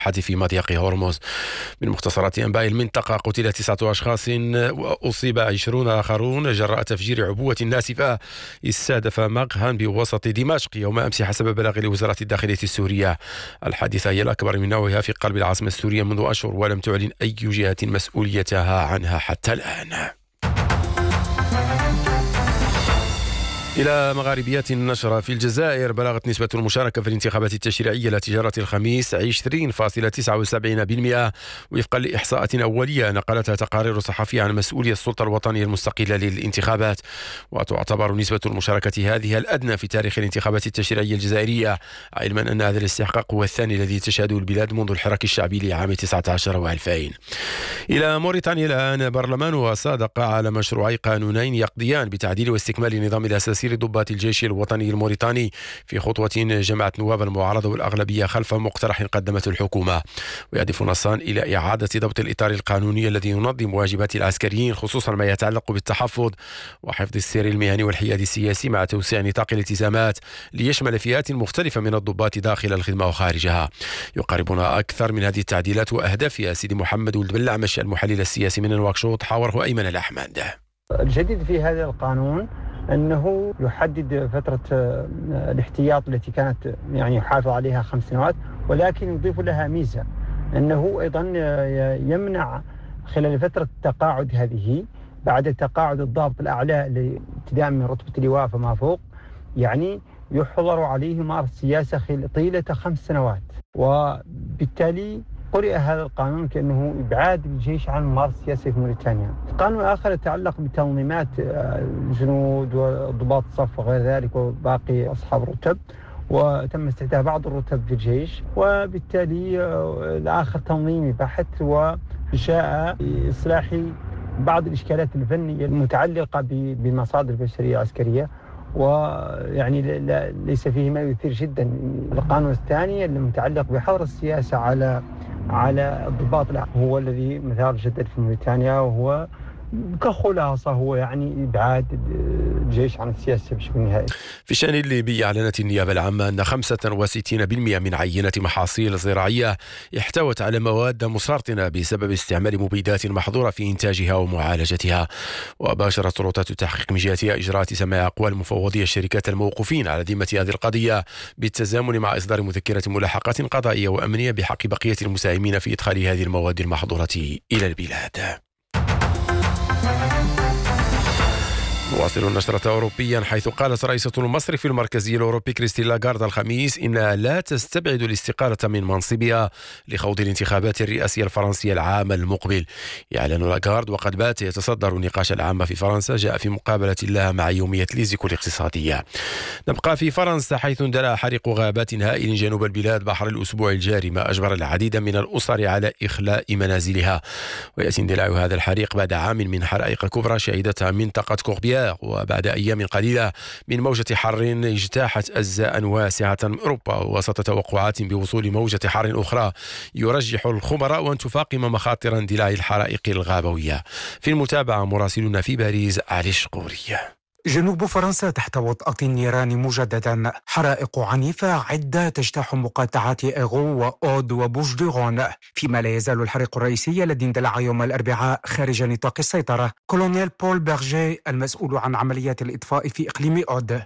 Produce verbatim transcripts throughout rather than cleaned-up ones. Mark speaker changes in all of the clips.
Speaker 1: في مضيق هرمز. من مختصرات أنباء المنطقة، قتل تسعة أشخاص وأصيب عشرون آخرون جراء تفجير عبوة ناسفة استهدف مقهى بوسط دمشق يوم أمس حسب بلاغ لوزارة الداخلية السورية. الحادثة هي الأكبر من نوعها في قلب العاصمة السورية منذ أشهر، ولم تعلن أي جهة مسؤوليتها عنها حتى الآن. إلى مغاربيات النشرة. في الجزائر بلغت نسبة المشاركة في الانتخابات التشريعية التي جرت الخميس عشرين فاصلة تسعة وسبعين بالمئة وفقا لإحصاءات أولية نقلتها تقارير صحفية عن مسؤولي السلطة الوطنية المستقلة للانتخابات. وتعتبر نسبة المشاركة هذه الأدنى في تاريخ الانتخابات التشريعية الجزائرية، علما أن هذا الاستحقاق هو الثاني الذي تشهده البلاد منذ الحراك الشعبي لعام تسعة عشر وألفين. إلى موريتانيا الآن. برلمانها صادق على مشروعي قانونين يقضيان بتعديل واستكمال النظام الأساسي لضباط الجيش الوطني الموريتاني في خطوة جمعت نواب المعارضة والأغلبية خلف مقترح قدمته الحكومة. ويهدف نصان إلى إعادة ضبط الإطار القانوني الذي ينظم واجبات العسكريين، خصوصا ما يتعلق بالتحفظ وحفظ السير المهني والحياد السياسي، مع توسيع نطاق الالتزامات ليشمل فئات مختلفة من الضباط داخل الخدمة وخارجها. يقاربنا أكثر من هذه التعديلات وأهدافها سيدي محمد ولد بلعمش المحلل السياسي من نواكشوط، حاوره أيمن الأحمد.
Speaker 2: الجديد في هذا القانون أنه يحدد فترة الاحتياط التي كانت يعني يحافظ عليها خمس سنوات، ولكن يضيف لها ميزة أنه أيضا يمنع خلال فترة التقاعد هذه بعد تقاعد الضابط الأعلى ابتداء من رتبة اللواء فما فوق، يعني يحظر عليه ممارسة السياسة طيلة خمس سنوات. وبالتالي قرئ هذا القانون كأنه إبعاد الجيش عن ممارسة السياسة في موريتانيا. قانون آخر يتعلق بتنظيمات الجنود وضباط الصف وغير ذلك وباقي أصحاب الرتب، وتم استهداف بعض الرتب في الجيش، وبالتالي الآخر تنظيمي بحت وإنشاء إصلاح بعض الإشكالات الفنية المتعلقة بمصادر البشرية العسكرية، ويعني ليس فيه ما يثير جدا. القانون الثاني المتعلق بحظر السياسة على على الضباط هو الذي مثار جدا في موريتانيا، وهو كخلاصة هو يعني إبعاد الجيش عن السياسة بشكل نهائي.
Speaker 1: في الشأن الليبي، أعلنت النيابة العامة أن خمسة وستين بالمئة من عينة محاصيل زراعية احتوت على مواد مسرطنة بسبب استعمال مبيدات محظورة في إنتاجها ومعالجتها. وباشرت سلطات التحقيق من جهتها إجراءات سماع أقوال مفوضي الشركات الموقوفين على ذمة هذه القضية، بالتزامن مع إصدار مذكرة ملاحقات قضائية وأمنية بحق بقية المساهمين في إدخال هذه المواد المحظورة إلى البلاد. نواصل النشرة أوروبيا، حيث قالت رئيسة المصرف المركزي الأوروبي كريستين لاغارد الخميس إنها لا تستبعد الاستقالة من منصبها لخوض الانتخابات الرئاسية الفرنسية العام المقبل. يعلن لاغارد وقد بات يتصدر النقاش العام في فرنسا، جاء في مقابلة لها مع يومية ليزيكو الاقتصادية. نبقى في فرنسا، حيث اندلع حريق غابات هائل جنوب البلاد بحر الأسبوع الجاري، ما أجبر العديد من الأسر على إخلاء منازلها. ويأتي اندلاع هذا الحريق بعد عام من حرائق كبرى شهدتها منطقة كوربيير، وبعد أيام قليلة من موجة حر اجتاحت أجزاء واسعة من أوروبا، وسط توقعات بوصول موجة حر أخرى يرجح الخبراء أن تفاقم مخاطر اندلاع الحرائق الغابوية. في المتابعة مراسلنا في باريس علي الشقوري.
Speaker 3: جنوب فرنسا تحت وطأة النيران مجددا، حرائق عنيفة عدة تجتاح مقاطعات إيغو وأود وبوش-دورون، فيما لا يزال الحريق الرئيسي الذي اندلع يوم الأربعاء خارج نطاق السيطرة. كولونيل بول بيرجي المسؤول عن عمليات الإطفاء في إقليم أود: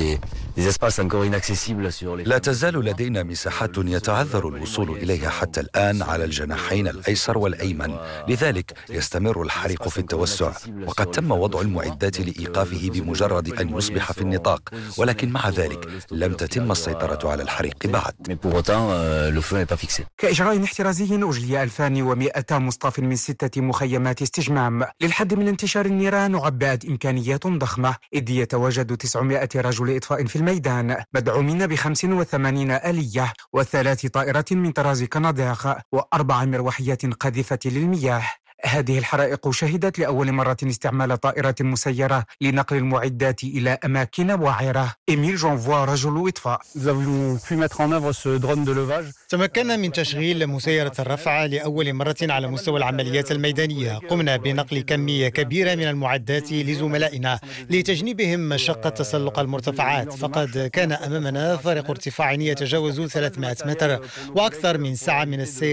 Speaker 4: لا تزال لدينا مساحات يتعذر الوصول إليها حتى الآن على الجناحين الأيسر والأيمن، لذلك يستمر الحريق في التوسع، وقد تم وضع المعدات لإيقافه بمجرد أن يصبح في النطاق، ولكن مع ذلك لم تتم السيطرة على الحريق بعد.
Speaker 3: كإجراء احترازي أجلي ألفان ومئة مصطف من ستة مخيمات استجمام للحد من انتشار النيران، وعبأت إمكانيات ضخمة، إذ يتواجد تسعمائة رجل إطفاء في الميدان مدعومين بخمس وثمانين آلية وثلاث طائرات من طراز كناداغ وأربع مروحيات قاذفة للمياه. هذه الحرائق شهدت لأول مرة استعمال طائرة مسيرة لنقل المعدات إلى أماكن وعرة. إيميل جونفوا رجل إطفاء.
Speaker 5: تمكنا من تشغيل مسيرة الرفع لأول مرة على مستوى العمليات الميدانية. قمنا بنقل كمية كبيرة من المعدات لزملائنا لتجنيبهم مشقة تسلق المرتفعات، فقد كان أمامنا فارق ارتفاع يتجاوز ثلاثمائة متر وأكثر من ساعة من السير